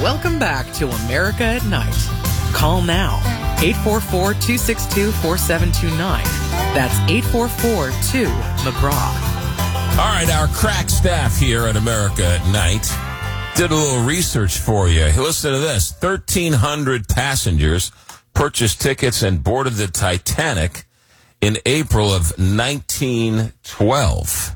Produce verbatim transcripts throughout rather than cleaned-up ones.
Welcome back to America at Night. Call now, eight four four, two six two, four seven two nine. That's eight four four, two, McGraw. All right, our crack staff here at America at Night did a little research for you. Listen to this. thirteen hundred passengers purchased tickets and boarded the Titanic in April of nineteen twelve.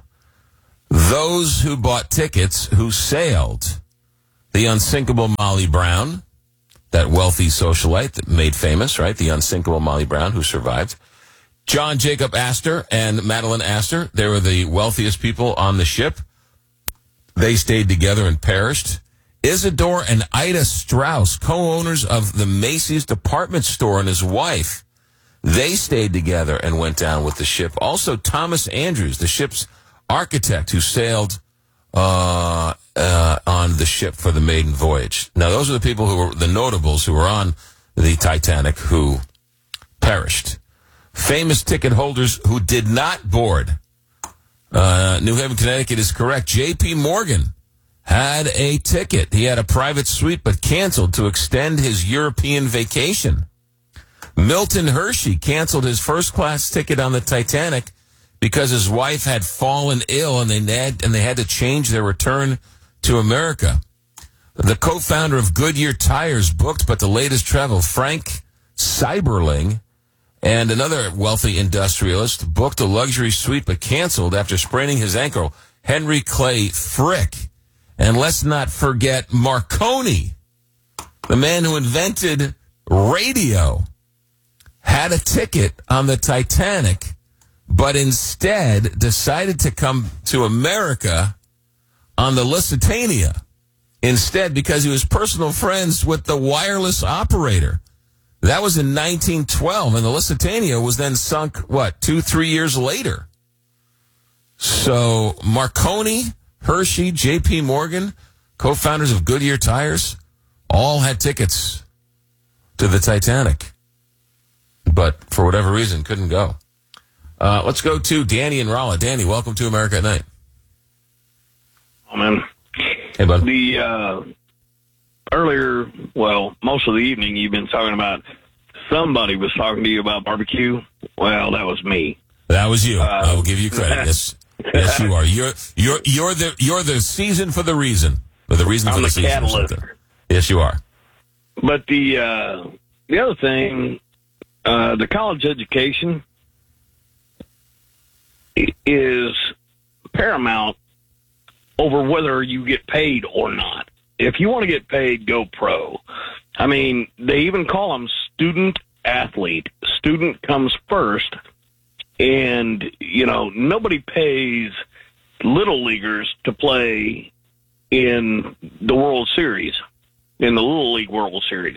Those who bought tickets who sailed: the unsinkable Molly Brown, that wealthy socialite that made famous, right? The unsinkable Molly Brown who survived. John Jacob Astor and Madeline Astor, they were the wealthiest people on the ship. They stayed together and perished. Isidore and Ida Strauss, co-owners of the Macy's department store, and his wife, they stayed together and went down with the ship. Also, Thomas Andrews, the ship's architect who sailed uh, uh, on the ship for the maiden voyage. Now, those are the people who were the notables who were on the Titanic who perished. Famous ticket holders who did not board. Uh, New Haven, Connecticut is correct. J P. Morgan had a ticket. He had a private suite but canceled to extend his European vacation. Milton Hershey canceled his first-class ticket on the Titanic because his wife had fallen ill and they had, and they had to change their return to America. The co-founder of Goodyear Tires booked but the latest travel, Frank Seiberling, and another wealthy industrialist, booked a luxury suite but canceled after spraining his ankle, Henry Clay Frick. And let's not forget Marconi, the man who invented radio, had a ticket on the Titanic, but instead decided to come to America on the Lusitania instead because he was personal friends with the wireless operator. That was in nineteen twelve, and the Lusitania was then sunk, what, two, three years later. So Marconi, Hershey, J P. Morgan, co-founders of Goodyear Tires, all had tickets to the Titanic, but for whatever reason couldn't go. Uh, let's go to Danny and Rolla. Danny, welcome to America at Night. Oh, man. Hey, bud. The, uh, earlier, well, most of the evening, you've been talking about somebody was talking to you about barbecue. Well, that was me. That was you. Uh, I will give you credit. Yes, yes, you are. You're you're you're the you're the season for the reason, or the reason I'm for the, the season. catalyst. Yes, you are. But the uh, the other thing, uh, the college education is paramount over whether you get paid or not. If you want to get paid, go pro. I mean, they even call them student athlete. Student comes first. And, you know, nobody pays little leaguers to play in the World Series, in the Little League World Series.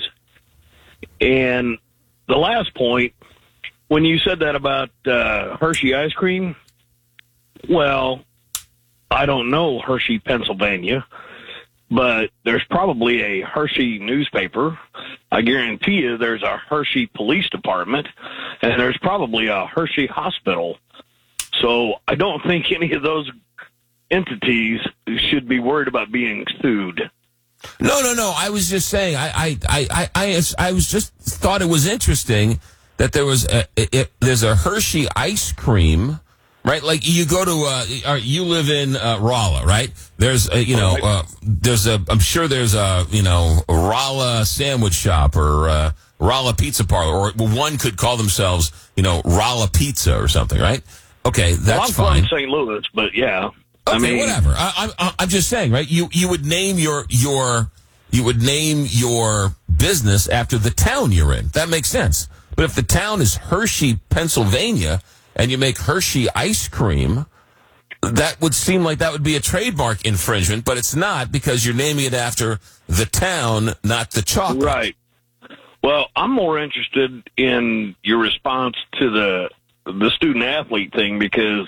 And the last point, when you said that about uh, Hershey ice cream, well, I don't know Hershey, Pennsylvania, but there's probably a Hershey newspaper. I guarantee you there's a Hershey police department, and there's probably a Hershey hospital. So I don't think any of those entities should be worried about being sued. No, no, no. I was just saying, I, I, I, I, I, I was just thought it was interesting that there was a, it, there's a Hershey ice cream. Right, like you go to, uh, you live in uh, Rolla, right? There's, a, you know, uh, there's a, I'm sure there's a, you know, a Rolla sandwich shop or uh, Rolla pizza parlor, or one could call themselves, you know, Rolla Pizza or something, right? Okay, that's well, I'm fine. from Saint Louis, but yeah. Okay, I mean, whatever. I, I, I'm just saying, right? You you would name your your you would name your business after the town you're in. That makes sense. But if the town is Hershey, Pennsylvania, and you make Hershey ice cream, that would seem like that would be a trademark infringement, but it's not because you're naming it after the town, not the chocolate. Right. Well, I'm more interested in your response to the the student athlete thing because,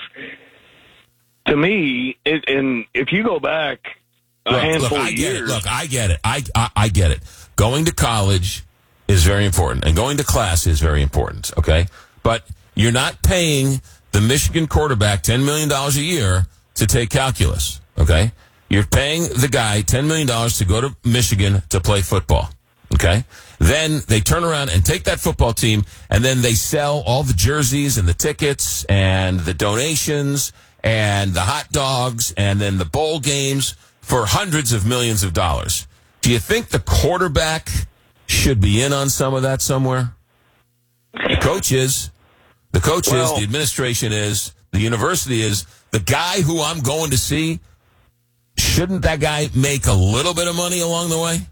to me, it, and if you go back a look, handful look, I of get years, it. Look, I get it. I, I I get it. Going to college is very important, and going to class is very important. Okay, but you're not paying the Michigan quarterback ten million dollars a year to take calculus, okay? You're paying the guy ten million dollars to go to Michigan to play football. Okay? Then they turn around and take that football team, and then they sell all the jerseys and the tickets and the donations and the hot dogs and then the bowl games for hundreds of millions of dollars. Do you think the quarterback should be in on some of that somewhere? The coach is. The coach well, is. The administration is. The university is. The guy who I'm going to see, shouldn't that guy make a little bit of money along the way?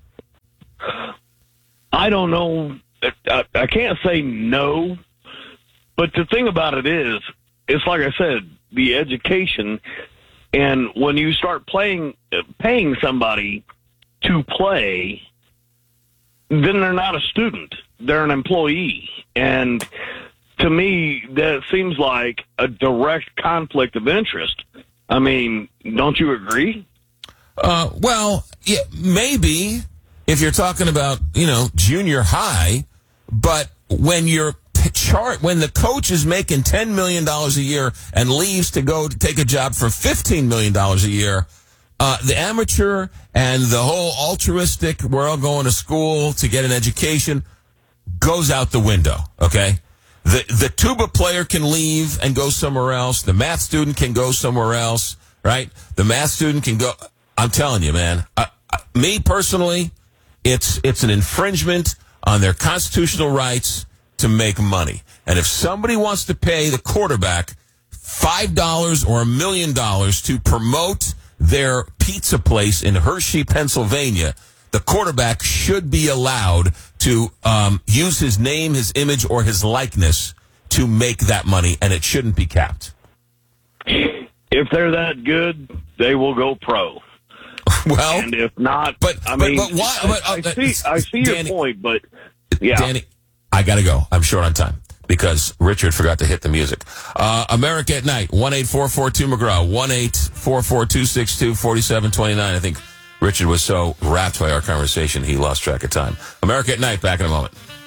I don't know. I, I can't say no. But the thing about it is, it's like I said, the education. And when you start playing, paying somebody to play, then they're not a student. They're an employee. And to me, that seems like a direct conflict of interest. I mean, don't you agree? Uh, well, yeah, maybe if you're talking about, you know, junior high, but when you're chart, when the coach is making ten million dollars a year and leaves to go to take a job for fifteen million dollars a year, uh, the amateur and the whole altruistic, we're all going to school to get an education, goes out the window, okay? The the tuba player can leave and go somewhere else. The math student can go somewhere else, right? The math student can go. I'm telling you, man. I, I, me personally, it's it's an infringement on their constitutional rights to make money. And if somebody wants to pay the quarterback five dollars or a million dollars to promote their pizza place in Hershey, Pennsylvania, the quarterback should be allowed to um, use his name, his image, or his likeness to make that money, and it shouldn't be capped. If they're that good, they will go pro. Well, and if not, but I but, mean, but why? But, uh, I, I see, I see Danny, your point, but yeah, Danny, I got to go. I'm short on time because Richard forgot to hit the music. Uh, America at Night, one eight four four two McGraw, one eight four four two six two four seven two nine. I think Richard was so wrapped by our conversation, he lost track of time. America at Night, back in a moment.